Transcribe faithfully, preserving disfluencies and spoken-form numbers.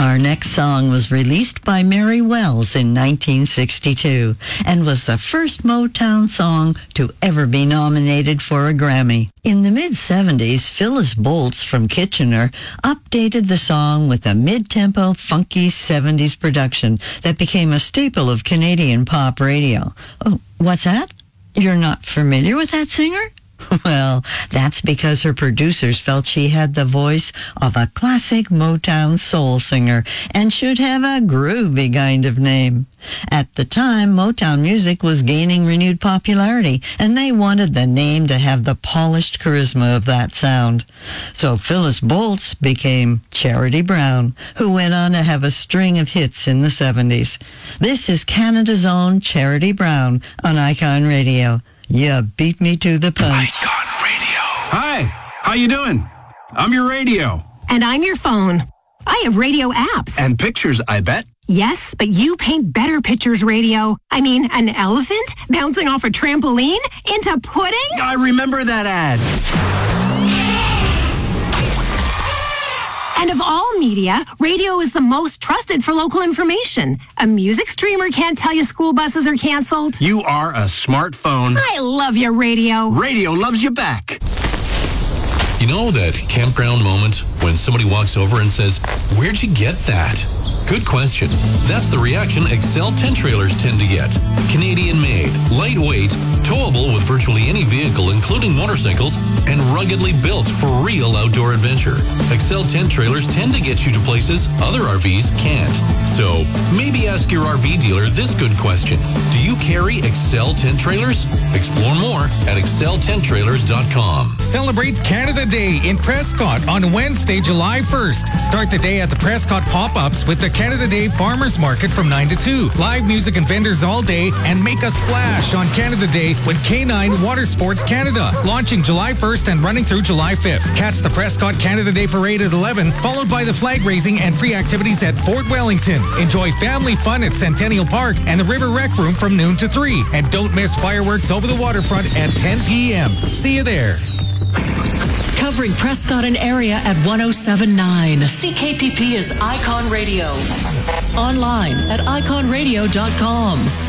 Our next song was released by Mary Wells in nineteen sixty-two and was the first Motown song to ever be nominated for a Grammy. In the mid-seventies, Phyllis Boltz from Kitchener updated the song with a mid-tempo, funky seventies production that became a staple of Canadian pop radio. Oh, what's that? You're not familiar with that singer? Well, that's because her producers felt she had the voice of a classic Motown soul singer and should have a groovy kind of name. At the time, Motown music was gaining renewed popularity, and they wanted the name to have the polished charisma of that sound. So Phyllis Boltz became Charity Brown, who went on to have a string of hits in the seventies. This is Canada's own Charity Brown on Icon Radio. You beat me to the punch. Icon Radio. Hi, how you doing? I'm your radio. And I'm your phone. I have radio apps. And pictures, I bet. Yes, but you paint better pictures, radio. I mean, an elephant bouncing off a trampoline into pudding? I remember that ad. And of all media, radio is the most trusted for local information. A music streamer can't tell you school buses are canceled. You are a smartphone. I love your radio. Radio loves you back. You know that campground moment when somebody walks over and says, "Where'd you get that?" Good question. That's the reaction Excel tent trailers tend to get. Canadian-made, lightweight, towable with virtually any vehicle, including motorcycles, and ruggedly built for real outdoor adventure. Excel tent trailers tend to get you to places other R Vs can't. So maybe ask your R V dealer this good question. Do you carry Excel tent trailers? Explore more at excel tent trailers dot com. Celebrate Canada Day in Prescott on Wednesday, July first. Start the day at the Prescott Pop-Ups with the Canada Day Farmers Market from nine to two. Live music and vendors all day, and make a splash on Canada Day with K nine Water Sports Canada. Launching July first and running through July fifth. Catch the Prescott Canada Day Parade at eleven, followed by the flag raising and free activities at Fort Wellington. Enjoy family fun at Centennial Park and the River Rec Room from noon to three. And don't miss fireworks over the waterfront at ten p.m. See you there. Covering Prescott and area at one oh seven point nine. C K P P is Icon Radio. Online at icon radio dot com.